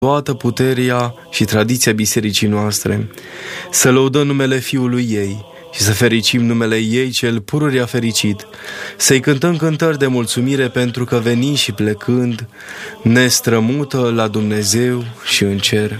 toată puterea și tradiția bisericii noastre, să lăudăm numele Fiului ei și să fericim numele ei cel pururea fericit, să-i cântăm cântări de mulțumire pentru că venind și plecând ne strămută la Dumnezeu și în cer.